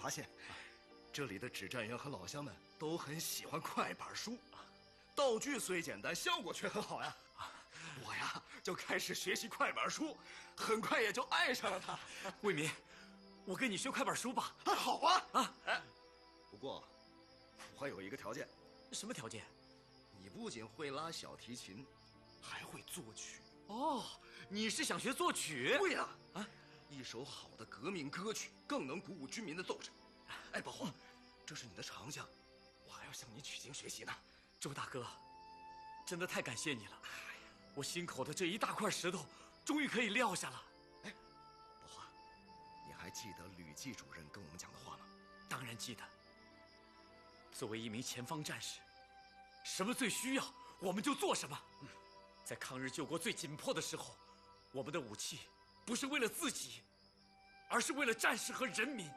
发现，这里的指战员和老乡们都很喜欢快板书，道具虽简单，效果却很好呀。我呀就开始学习快板书，很快也就爱上了它。 卫民，我跟你学快板书吧。 好啊！哎，不过我还有一个条件。 什么条件？ 你不仅会拉小提琴，还会作曲。 哦，你是想学作曲？ 对呀！一首好的革命歌曲更能鼓舞军民的斗志。哎，宝华，这是你的长项，我还要向你取经学习呢。 周大哥，真的太感谢你了。我心口的这一大块石头终于可以撂下了。 哎，宝华，你还记得吕季主任跟我们讲的话吗？ 当然记得。作为一名前方战士，什么最需要我们就做什么。在抗日救国最紧迫的时候，我们的武器不是为了自己，而是为了战士和人民。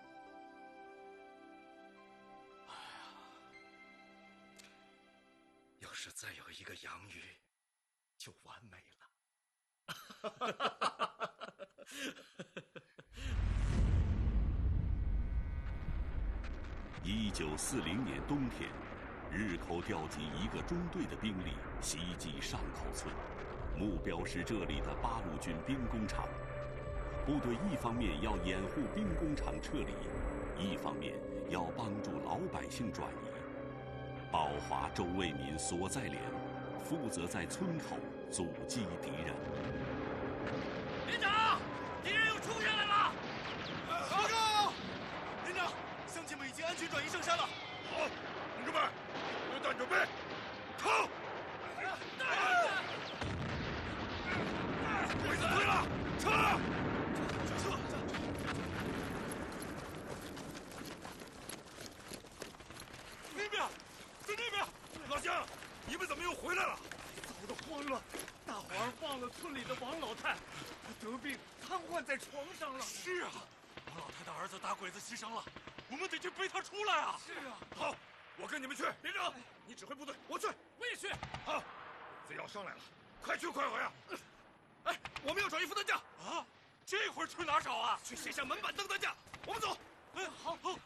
要是再有一个杨宇，就完美了。 1940年冬天，日寇调集1个中队的兵力袭击上口村，目标是这里的八路军兵工厂。部队一方面要掩护兵工厂撤离，一方面要帮助老百姓转移。宝华、周卫民所在连负责在村口阻击敌人。 连长，敌人又冲上来了！ 报告，连长，乡亲们已经安全转移圣山了。 好，同志们，榴弹准备，冲！鬼子退了，撤！ 那边，在那边， 老乡，你们怎么又回来了？ 早都慌了，大伙儿忘了村里的王老太，她得病瘫痪在床上了。 是啊，王老太的儿子打鬼子牺牲了，我们得去背他出来啊！ 是啊， 好，我跟你们去。连长，你指挥部队，我去。 我也去。 好，贼要上来了，快去快回啊！ 哎，我们要找一副担架啊，这会儿去哪找啊？ 去卸下门板凳担架。我们走。 哎，好，走。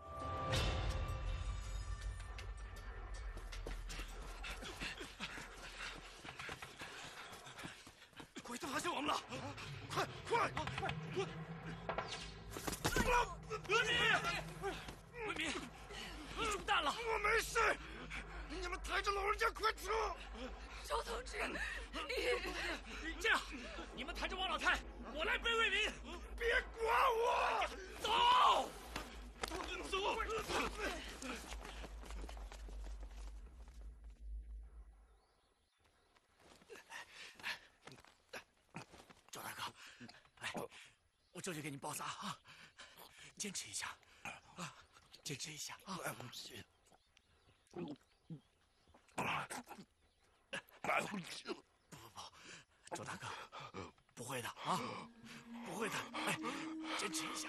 鬼子发现我们了！快！ 卫民，你中弹了！ 我没事，你们抬着老人家快出！ 周同志， 这样，你们抬着王老太，我来背卫民。 别管我， 走！周大哥，来，我这就给你包扎啊！坚持一下啊，坚持一下啊！不，周大哥，不会的啊，不会的，哎，坚持一下。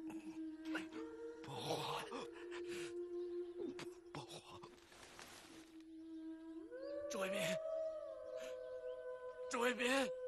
宝华， 周卫民，周卫民。